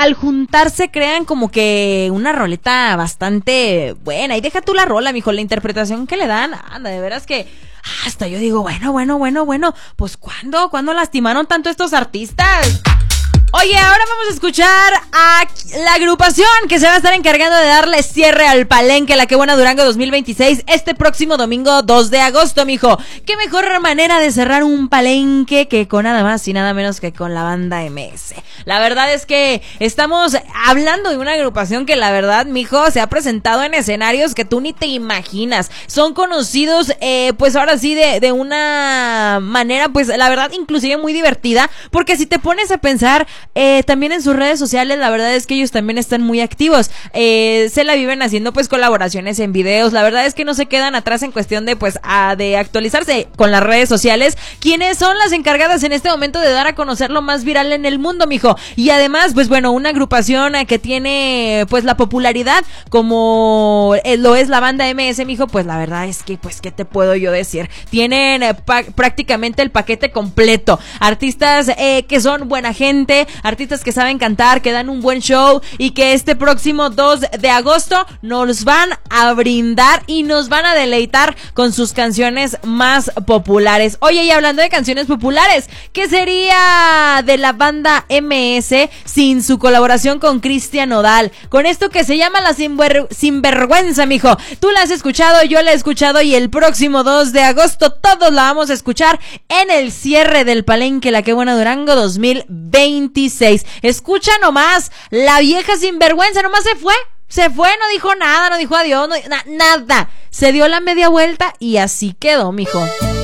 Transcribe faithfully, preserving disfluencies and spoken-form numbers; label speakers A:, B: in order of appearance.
A: al juntarse crean como que una roleta bastante buena. Y deja tú la rola, mijo, la interpretación que le dan, anda, de veras que hasta yo digo, bueno, bueno, bueno, bueno, pues ¿cuándo? ¿Cuándo lastimaron tanto estos artistas? Oye, ahora vamos a escuchar a la agrupación que se va a estar encargando de darle cierre al Palenque La Qué Buena Durango dos mil veintiséis este próximo domingo dos de agosto, mijo. Qué mejor manera de cerrar un Palenque que con nada más y nada menos que con la banda eme ese. La verdad es que estamos hablando de una agrupación que la verdad, mijo, se ha presentado en escenarios que tú ni te imaginas. Son conocidos, eh, pues ahora sí, de, de una manera, pues la verdad, inclusive muy divertida, porque si te pones a pensar, Eh, también en sus redes sociales, la verdad es que ellos también están muy activos, eh, se la viven haciendo pues colaboraciones en videos, la verdad es que no se quedan atrás en cuestión de pues a, de actualizarse con las redes sociales, quienes son las encargadas en este momento de dar a conocer lo más viral en el mundo, mijo, y además pues bueno, una agrupación que tiene pues la popularidad como eh, lo es la banda eme ese, mijo, pues la verdad es que pues qué te puedo yo decir, tienen eh, pa- prácticamente el paquete completo, artistas eh, que son buena gente, artistas que saben cantar, que dan un buen show y que este próximo dos de agosto nos van a brindar y nos van a deleitar con sus canciones más populares. Oye, y hablando de canciones populares, ¿qué sería de la banda eme ese sin su colaboración con Cristian Nodal? Con esto que se llama La Sinver- Sinvergüenza, mijo. Tú la has escuchado, yo la he escuchado y el próximo dos de agosto todos la vamos a escuchar en el cierre del Palenque La Qué Buena Durango dos mil veintiséis. Escucha nomás, la vieja sinvergüenza nomás se fue, se fue, no dijo nada, no dijo adiós, no, na, nada, se dio la media vuelta y así quedó, mijo.